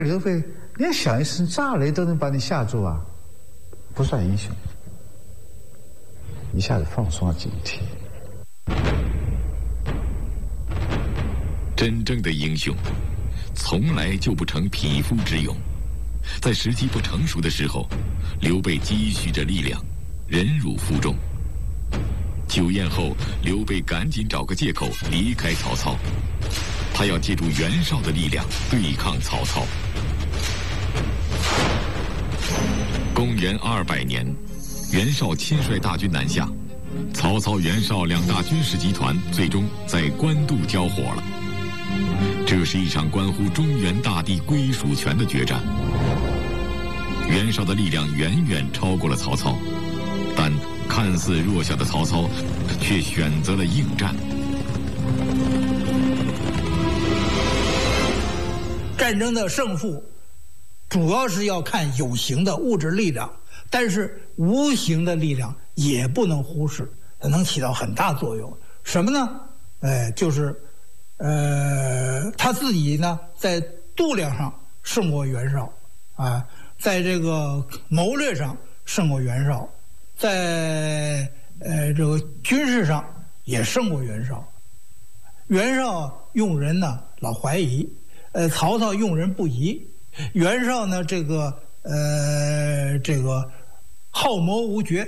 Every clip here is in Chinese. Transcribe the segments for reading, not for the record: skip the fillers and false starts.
刘备连响一声炸雷都能把你吓住啊，不算英雄。一下子放松了警惕。 真正的英雄，从来就不逞匹夫之勇。在时机不成熟的时候，刘备积蓄着力量，忍辱负重。酒宴后，刘备赶紧找个借口离开曹操，他要借助袁绍的力量对抗曹操。公元200年，袁绍亲率大军南下，曹操、袁绍两大军事集团最终在官渡交火了。这是一场关乎中原大地归属权的决战。袁绍的力量远远超过了曹操，但看似弱小的曹操却选择了应战。 战争的胜负主要是要看有形的物质力量，但是无形的力量也不能忽视，它能起到很大作用。什么呢？就是他自己呢在度量上胜过袁绍啊，在这个谋略上胜过袁绍，在这个军事上也胜过袁绍。袁绍用人呢老怀疑，曹操用人不疑。袁绍呢这个好谋无决，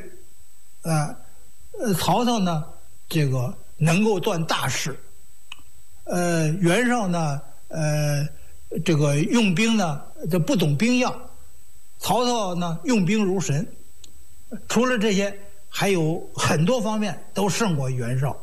曹操呢这个能够断大事。袁绍呢这个用兵呢这不懂兵要，曹操呢用兵如神。除了这些，还有很多方面都胜过袁绍。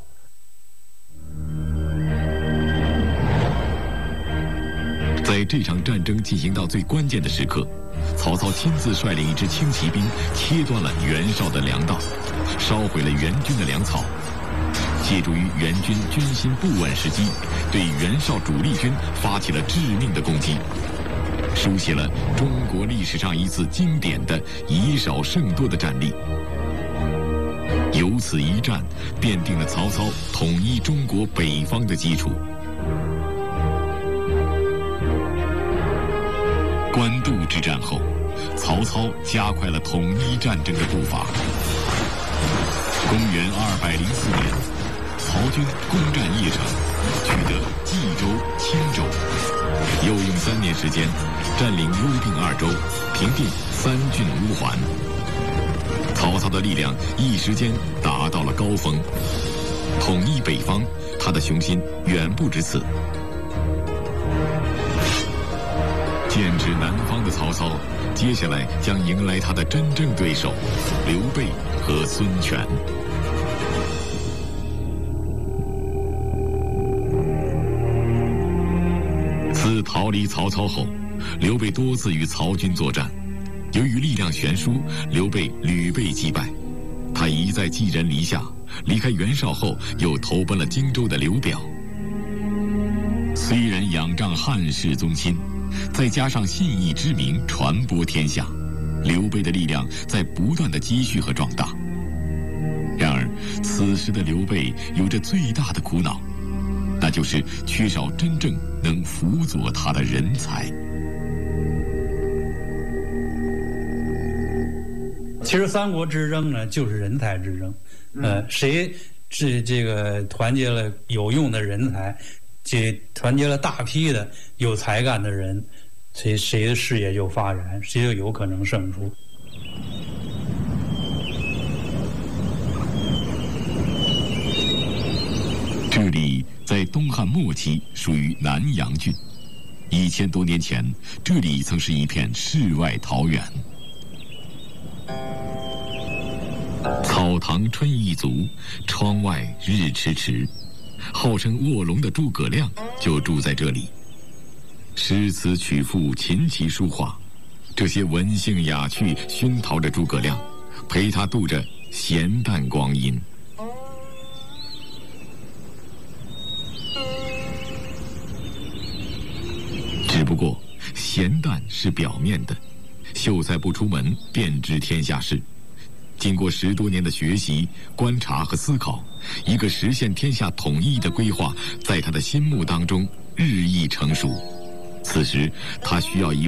在这场战争进行到最关键的时刻，曹操亲自率领一支轻骑兵切断了袁绍的粮道，烧毁了袁军的粮草，借助于袁军军心不稳时机，对袁绍主力军发起了致命的攻击，书写了中国历史上一次经典的以少胜多的战例。由此一战，奠定了曹操统一中国北方的基础。官渡之战后，曹操加快了统一战争的步伐。公元204年，曹军攻占邺城，取得冀州、青州，又用3年时间占领幽并2州，平定3郡乌桓。曹操的力量一时间达到了高峰，统一北方，他的雄心远不止此。剑指南方的曹操，接下来将迎来他的真正对手刘备和孙权。自逃离曹操后，刘备多次与曹军作战，由于力量悬殊，刘备屡被击败。他一再寄人篱下，离开袁绍后又投奔了荆州的刘表。虽然仰仗汉室宗亲，再加上信义之名传播天下，刘备的力量在不断的积蓄和壮大。然而此时的刘备有着最大的苦恼，那就是缺少真正能辅佐他的人才。 其实三国之争呢，就是人才之争。谁是这个团结了有用的人才，团结了大批的有才干的人，谁的事业就发展，谁就有可能胜出。 这里在东汉末期属于南阳郡，1000多年前，这里曾是一片世外桃源。草堂春意足，窗外日迟迟。号称卧龙的诸葛亮就住在这里。诗词曲赋、琴棋书画，这些文性雅趣熏陶着诸葛亮，陪他度着闲淡光阴。只不过闲淡是表面的，秀才不出门便知天下事。经过10多年的学习、观察和思考，一个实现天下统一的规划在他的心目当中日益成熟。 此时他需要一